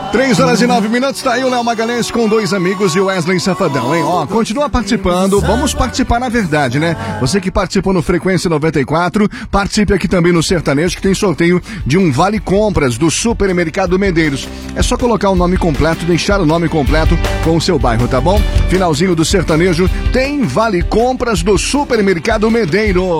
3h09, tá aí o Léo Magalhães com dois amigos e o Wesley Safadão, hein? Ó, continua participando, vamos participar na verdade, né? Você que participou no Frequência 94, participe aqui também no Sertanejo, que tem sorteio de um Vale Compras do Supermercado Medeiros. É só colocar o nome completo, deixar o nome completo com o seu bairro, tá bom? Finalzinho do Sertanejo, tem Vale Compras do Supermercado Medeiros.